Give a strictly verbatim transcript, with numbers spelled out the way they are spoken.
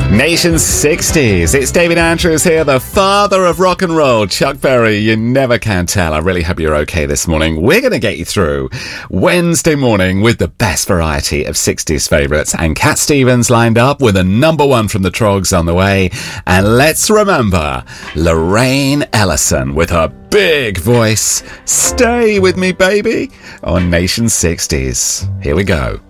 Nation sixties. It's David Andrews here, the father of rock and roll. Chuck Berry, you never can tell. I really hope you're okay this morning. We're going to get you through Wednesday morning with the best variety of sixties favourites. And Cat Stevens lined up with a number one from the Trogs on the way. And let's remember Lorraine Ellison with her big voice. Stay with me, baby, on Nation sixties. Here we go.